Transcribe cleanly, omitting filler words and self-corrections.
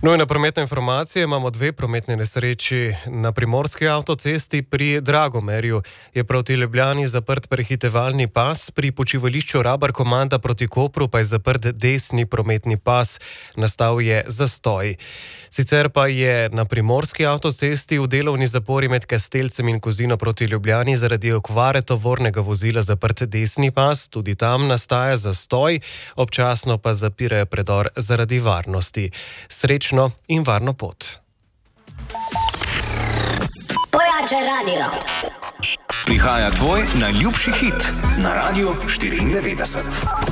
Nujna prometna informacija, imamo dve prometne nesreči. Na primorski avtocesti pri Dragomerju je proti Ljubljani zaprt prehitevalni pas, pri počivališču Rabar Komanda proti Kopru pa je zaprt desni prometni pas. Nastal je zastoj. Sicer pa je na primorski avtocesti v delovni zapori med Kastelcem in Kozino proti Ljubljani zaradi okvare tovornega vozila zaprt desni pas, tudi tam nastaja zastoj, občasno pa zapirajo predor zaradi varnosti. Srečno in varno pot. Pojače radio. Prihaja tvoj najljubši hit na Radiu 94.